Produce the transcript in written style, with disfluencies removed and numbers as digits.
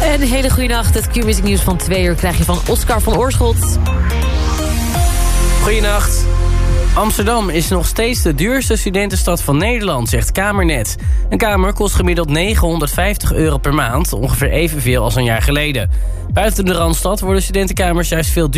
Een hele goede nacht. Het Q-Music nieuws van 2 uur krijg je van Oscar van Oorschot. Goeienacht. Amsterdam is nog steeds de duurste studentenstad van Nederland, zegt Kamernet. Een kamer kost gemiddeld €950 per maand, ongeveer evenveel als een jaar geleden. Buiten de Randstad worden studentenkamers juist veel duurder.